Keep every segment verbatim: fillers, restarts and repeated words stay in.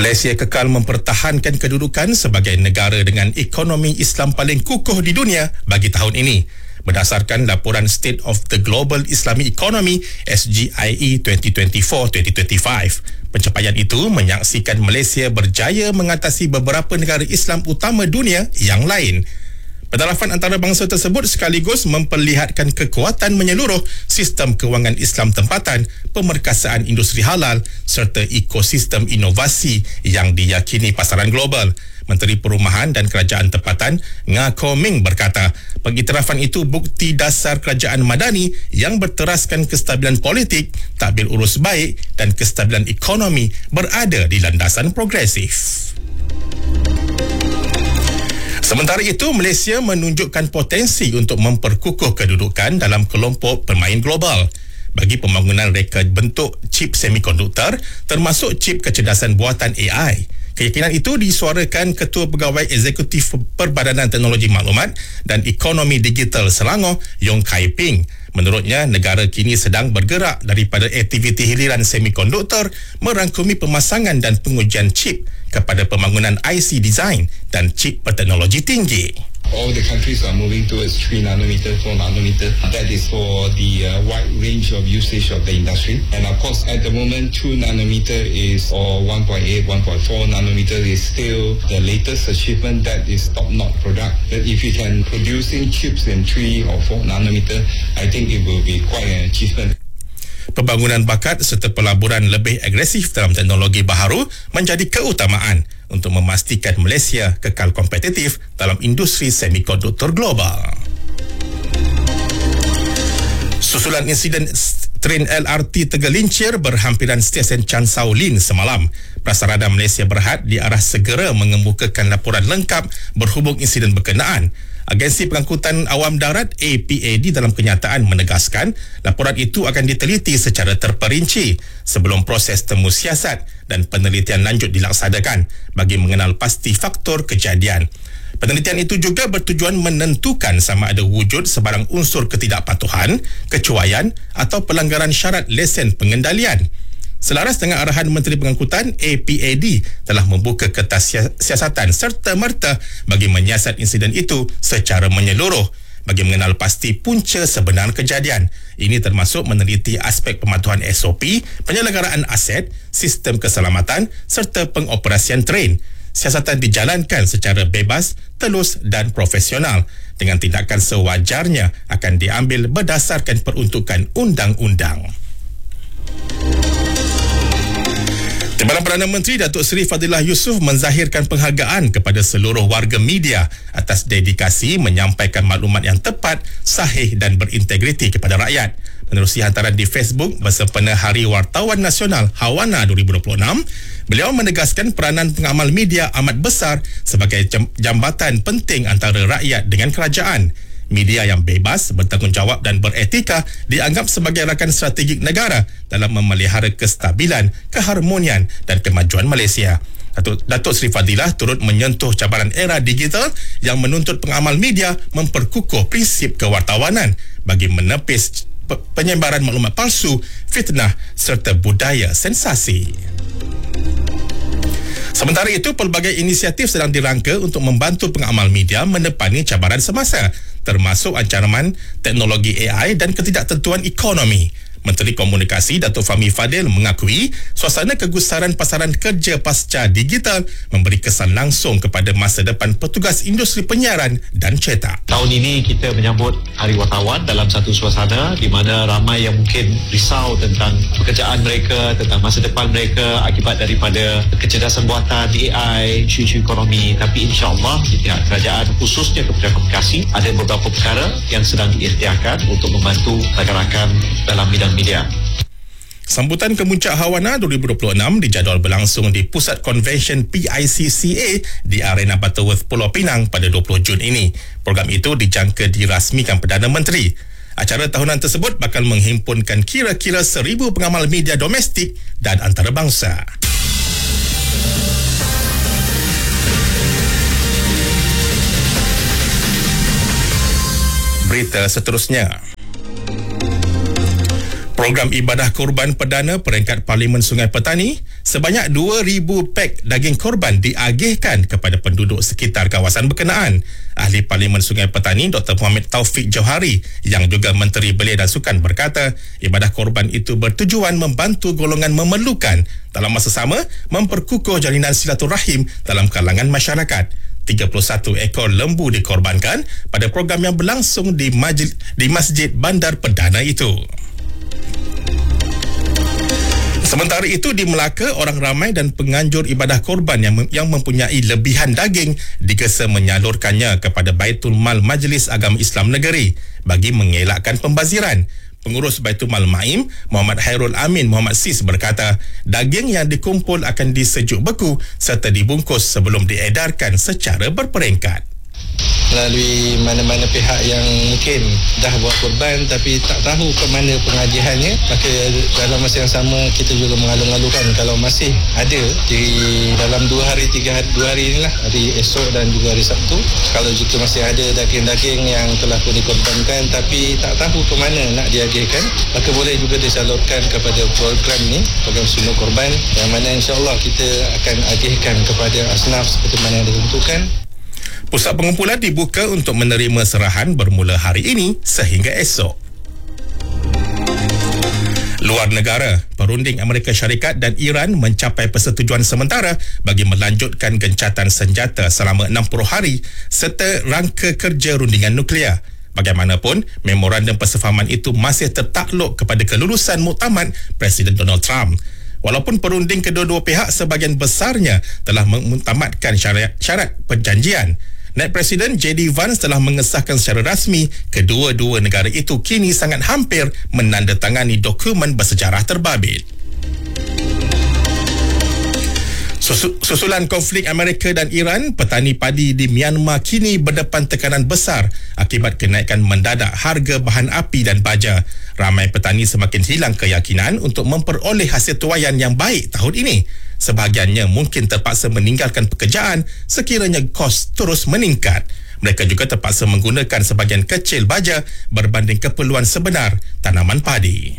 Malaysia kekal mempertahankan kedudukan sebagai negara dengan ekonomi Islam paling kukuh di dunia bagi tahun ini. Berdasarkan laporan State of the Global Islamic Economy S G I E dua ribu dua puluh empat dua ribu dua puluh lima. Pencapaian itu menyaksikan Malaysia berjaya mengatasi beberapa negara Islam utama dunia yang lain. Pentarafan antarabangsa tersebut sekaligus memperlihatkan kekuatan menyeluruh sistem kewangan Islam tempatan, pemerkasaan industri halal serta ekosistem inovasi yang diyakini pasaran global. Menteri Perumahan dan Kerajaan Tempatan Nga Ko Ming berkata, pengiktirafan itu bukti dasar kerajaan madani yang berteraskan kestabilan politik, tadbir urus baik dan kestabilan ekonomi berada di landasan progresif. Sementara itu, Malaysia menunjukkan potensi untuk memperkukuh kedudukan dalam kelompok pemain global bagi pembangunan reka bentuk chip semikonduktor termasuk chip kecerdasan buatan A I. Keyakinan itu disuarakan Ketua Pegawai Eksekutif Perbadanan Teknologi Maklumat dan Ekonomi Digital Selangor, Yong Kai Ping. Menurutnya, negara kini sedang bergerak daripada aktiviti hiliran semikonduktor merangkumi pemasangan dan pengujian chip kepada pembangunan I C design dan chip berteknologi tinggi. All the countries are moving towards three nanometer, four nanometer. That is for the uh, wide range of usage of the industry. And of course, at the moment, two nanometer is, or one point eight, one point four nanometer is still the latest achievement. That is top-notch product. But if you can producing chips in three or four nanometer, I think it will be quite an achievement. Pembangunan bakat serta pelaburan lebih agresif dalam teknologi baharu menjadi keutamaan untuk memastikan Malaysia kekal kompetitif dalam industri semikonduktor global. Susulan insiden tren L R T tergelincir berhampiran stesen Chan Sao Lin semalam, Prasarana Malaysia Berhad diarah segera mengemukakan laporan lengkap berhubung insiden berkenaan. Agensi Pengangkutan Awam Darat A P A D dalam kenyataan menegaskan laporan itu akan diteliti secara terperinci sebelum proses temu siasat dan penelitian lanjut dilaksanakan bagi mengenal pasti faktor kejadian. Penelitian itu juga bertujuan menentukan sama ada wujud sebarang unsur ketidakpatuhan, kecuaian atau pelanggaran syarat lesen pengendalian. Selaras dengan arahan Menteri Pengangkutan, A P A D telah membuka kertas siasatan serta-merta bagi menyiasat insiden itu secara menyeluruh bagi mengenal pasti punca sebenar kejadian. Ini termasuk meneliti aspek pematuhan S O P, penyelenggaraan aset, sistem keselamatan serta pengoperasian tren. Siasatan dijalankan secara bebas, telus dan profesional dengan tindakan sewajarnya akan diambil berdasarkan peruntukan undang-undang. Timbalan Perdana Menteri Datuk Seri Fadilah Yusof menzahirkan penghargaan kepada seluruh warga media atas dedikasi menyampaikan maklumat yang tepat, sahih dan berintegriti kepada rakyat. Menerusi hantaran di Facebook bersempena Hari Wartawan Nasional Hawana dua ribu dua puluh enam, beliau menegaskan peranan pengamal media amat besar sebagai jambatan penting antara rakyat dengan kerajaan. Media yang bebas, bertanggungjawab dan beretika dianggap sebagai rakan strategik negara dalam memelihara kestabilan, keharmonian dan kemajuan Malaysia. Datuk, Datuk Seri Fadilah turut menyentuh cabaran era digital yang menuntut pengamal media memperkukuh prinsip kewartawanan bagi menepis penyebaran maklumat palsu, fitnah serta budaya sensasi. Sementara itu, pelbagai inisiatif sedang dirangka untuk membantu pengamal media menepani cabaran semasa, termasuk ancaman teknologi A I dan ketidaktentuan ekonomi. Menteri Komunikasi Datuk Fahmi Fadil mengakui suasana kegusaran pasaran kerja pasca digital memberi kesan langsung kepada masa depan petugas industri penyiaran dan cetak. Tahun ini kita menyambut Hari Wartawan dalam satu suasana di mana ramai yang mungkin risau tentang pekerjaan mereka, tentang masa depan mereka akibat daripada kecerdasan buatan A I, isu-isu ekonomi. Tapi insya-Allah di pihak kerajaan khususnya Kementerian Komunikasi ada beberapa perkara yang sedang diikhtiarkan untuk membantu rakan-rakan dalam bidang media. Sambutan Kemuncak Hawana dua ribu dua puluh enam dijadual berlangsung di Pusat Konvensyen P I C C A di Arena Butterworth Pulau Pinang pada dua puluh Jun ini. Program itu dijangka dirasmikan Perdana Menteri. Acara tahunan tersebut bakal menghimpunkan kira-kira seribu pengamal media domestik dan antarabangsa. Berita seterusnya. Program ibadah korban perdana peringkat Parlimen Sungai Petani, sebanyak dua ribu pek daging korban diagihkan kepada penduduk sekitar kawasan berkenaan. Ahli Parlimen Sungai Petani Doktor Muhammad Taufik Johari yang juga Menteri Belia dan Sukan berkata, ibadah korban itu bertujuan membantu golongan memerlukan, dalam masa sama memperkukuh jalinan silaturahim dalam kalangan masyarakat. tiga puluh satu ekor lembu dikorbankan pada program yang berlangsung di, majlis, di Masjid Bandar Perdana itu. Sementara itu, di Melaka, orang ramai dan penganjur ibadah korban yang, yang mempunyai lebihan daging digesa menyalurkannya kepada Baitul Mal Majlis Agama Islam Negeri bagi mengelakkan pembaziran. Pengurus Baitul Mal Maim, Muhammad Hairul Amin Muhammad Sis berkata, daging yang dikumpul akan disejuk beku serta dibungkus sebelum diedarkan secara berperingkat. Melalui mana-mana pihak yang mungkin dah buat korban tapi tak tahu ke mana pengajiannya, maka dalam masa yang sama kita juga mengalung-alungkan kalau masih ada di dalam dua hari, tiga hari, dua hari inilah, hari esok dan juga hari Sabtu, kalau jika masih ada daging-daging yang telah pun dikorbankan tapi tak tahu ke mana nak diagihkan, maka boleh juga disalurkan kepada program ini, program sunuk korban, yang mana insyaAllah kita akan agihkan kepada asnaf seperti mana yang ditentukan. Pusat pengumpulan dibuka untuk menerima serahan bermula hari ini sehingga esok. Luar negara, perunding Amerika Syarikat dan Iran mencapai persetujuan sementara bagi melanjutkan gencatan senjata selama enam puluh hari serta rangka kerja rundingan nuklear. Bagaimanapun, memorandum persefahaman itu masih tertakluk kepada kelulusan muktamad Presiden Donald Trump. Walaupun perunding kedua-dua pihak sebahagian besarnya telah mengutamatkan syarat, syarat perjanjian, Naib Presiden J D Vance telah mengesahkan secara rasmi kedua-dua negara itu kini sangat hampir menandatangani dokumen bersejarah terbabit. Susulan konflik Amerika dan Iran, petani padi di Myanmar kini berdepan tekanan besar akibat kenaikan mendadak harga bahan api dan baja. Ramai petani semakin hilang keyakinan untuk memperoleh hasil tuaian yang baik tahun ini. Sebahagiannya mungkin terpaksa meninggalkan pekerjaan sekiranya kos terus meningkat. Mereka juga terpaksa menggunakan sebahagian kecil baja berbanding keperluan sebenar tanaman padi.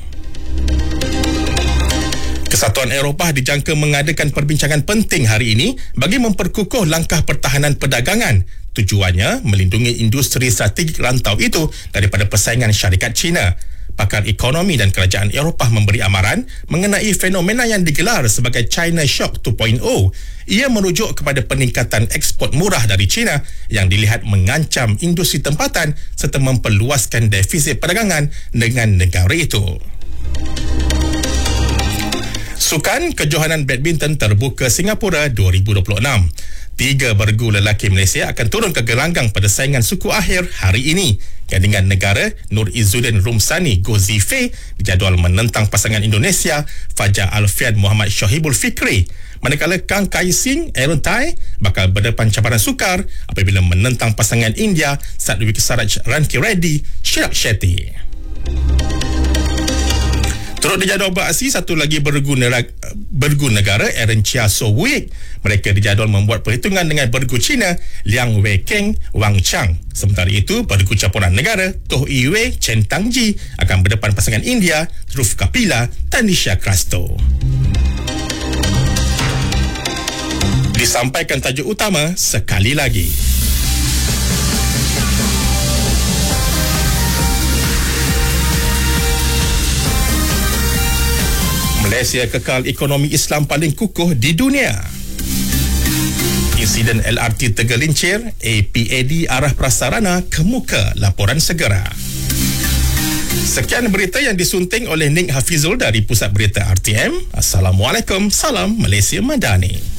Kesatuan Eropah dijangka mengadakan perbincangan penting hari ini bagi memperkukuh langkah pertahanan perdagangan. Tujuannya melindungi industri strategik rantau itu daripada persaingan syarikat China. Pakar ekonomi dan kerajaan Eropah memberi amaran mengenai fenomena yang digelar sebagai China Shock dua titik kosong. Ia merujuk kepada peningkatan ekspor murah dari China yang dilihat mengancam industri tempatan serta memperluaskan defisit perdagangan dengan negara itu. Sukan Kejohanan Badminton Terbuka Singapura dua ribu dua puluh enam. Tiga bergu lelaki Malaysia akan turun ke gelanggang pada saingan suku akhir hari ini. Gandingan negara Nur Izzuddin Rumsani Gozi Fei dijadual menentang pasangan Indonesia Fajar Alfian Muhammad Syahibul Fikri. Manakala Kang Kai Sing Aaron Tai bakal berdepan cabaran sukar apabila menentang pasangan India Satwik Saraj Ranki Reddy Chirag Shetty. Turut dijadual beraksi satu lagi bergu negara, bergu negara Aaron Chia So Wik. Mereka dijadual membuat perhitungan dengan bergu China Liang Wei Keng Wang Chang. Sementara itu, bergu campuran negara Toh Iwe Chen Tangji akan berdepan pasangan India Dhruv Kapila Tanisha Krasto. Disampaikan tajuk utama sekali lagi. Malaysia kekal ekonomi Islam paling kukuh di dunia. Insiden L R T tergelincir, A P A D arah prasarana kemuka laporan segera. Sekian berita yang disunting oleh Nik Hafizul dari Pusat Berita R T M. Assalamualaikum, salam Malaysia Madani.